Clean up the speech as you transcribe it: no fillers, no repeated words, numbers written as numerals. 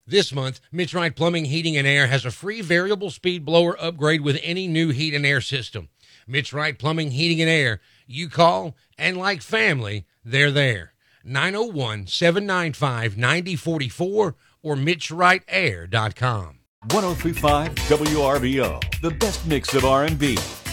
This month, Mitch Wright Plumbing, Heating, and Air has a free variable speed blower upgrade with any new heat and air system. Mitch Wright Plumbing, Heating, and Air. You call, and like family, they're there. 901-795-9044 or MitchWrightAir.com. 103.5 WRBO, the best mix of R&B,